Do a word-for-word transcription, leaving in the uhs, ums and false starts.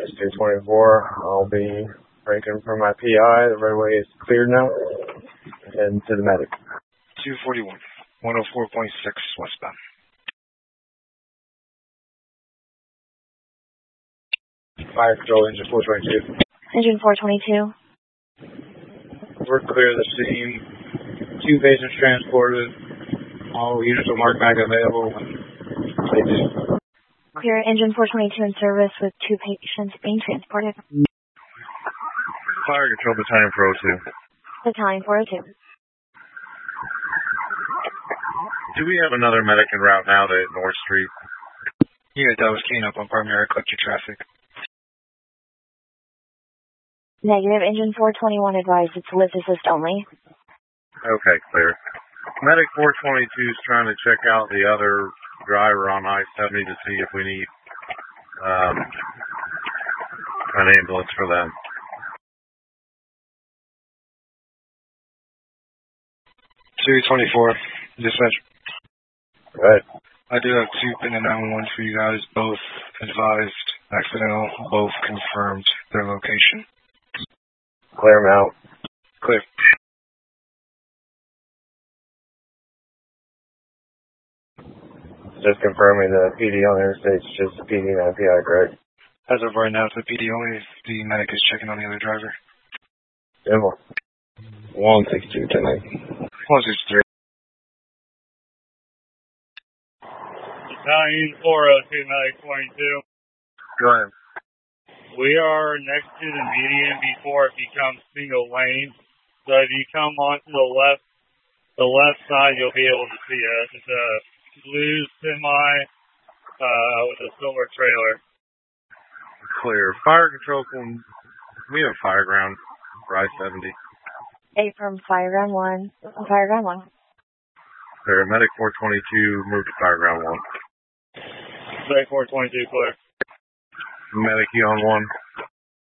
S two twenty-four. I'll be breaking for my P I. The roadway is cleared now. And to the medic. two forty-one, one oh four point six westbound. Fire control, engine four twenty-two. Engine four twenty-two. We're clear of the scene. Two patients transported. All units are marked back available. Clear engine four twenty-two in service with two patients being transported. Fire control, battalion four oh two. Battalion four oh two. Do we have another medic en route now to North Street? Yeah, that was keying up on primary collector traffic. Negative, engine four twenty-one advised it's lift assist only. Okay, clear. Medic four twenty-two is trying to check out the other driver on I seventy to see if we need um, an ambulance for them. two twenty-four, dispatch. Go ahead. I do have two pin and nine one one for you guys, both advised, accidental, both confirmed their location. Clear them out. Clear. Just confirming the P D on the interstate, just the P D, not P I, correct? As of right now, it's a P D only. The medic is checking on the other driver. Simple. one six two ten eight. one six three. Battalion four oh two, medic twenty-two. Go ahead. We are next to the median before it becomes single lane. So if you come onto the left, the left side, you'll be able to see us. It's a blue semi uh, with a silver trailer. Clear. Fire control, can we have fire ground for I seventy? Eight from fire ground one. Fire ground one. Clear. Medic four twenty-two, move to fire ground one. Medic four twenty-two, clear. Medic, you on one?